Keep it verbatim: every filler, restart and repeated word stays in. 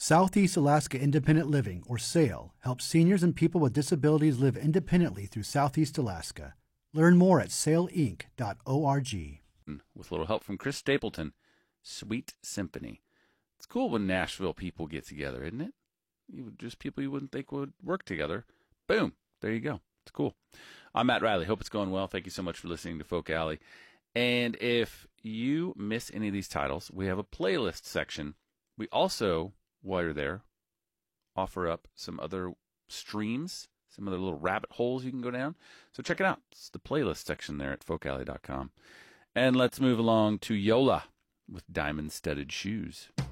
Southeast Alaska Independent Living, or SAIL, helps seniors and people with disabilities live independently through Southeast Alaska. Learn more at sail inc dot org. With a little help from Chris Stapleton, Sweet Symphony. It's cool when Nashville people get together, isn't it? You would, just people you wouldn't think would work together. Boom. There you go. It's cool. I'm Matt Riley. Hope it's going well. Thank you so much for listening to Folk Alley. And if you miss any of these titles, we have a playlist section. We also, while you're there, offer up some other streams, some other little rabbit holes you can go down. So check it out. It's the playlist section there at folk alley dot com. And let's move along to Yola with Diamond Studded Shoes.